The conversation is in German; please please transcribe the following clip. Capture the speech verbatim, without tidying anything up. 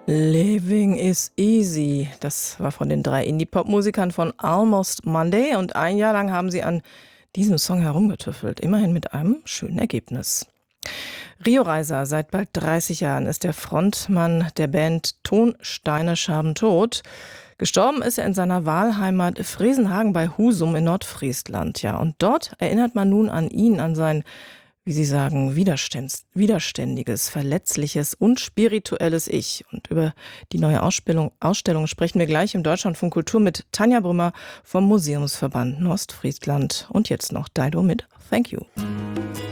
Living is easy. Das war von den drei Indie-Pop-Musikern von Almost Monday und ein Jahr lang haben sie an diesem Song herumgetüffelt, immerhin mit einem schönen Ergebnis. Rio Reiser, seit bald dreißig Jahren ist der Frontmann der Band Tonsteine Scherben tot. Gestorben ist er in seiner Wahlheimat Fresenhagen bei Husum in Nordfriesland. Ja, und dort erinnert man nun an ihn, an sein, wie Sie sagen, widerständs- widerständiges, verletzliches und spirituelles Ich. Und über die neue Ausstellung, Ausstellung sprechen wir gleich im Deutschlandfunk Kultur mit Tanja Brümmer vom Museumsverband Nordfriesland. Und jetzt noch Dido mit Thank You.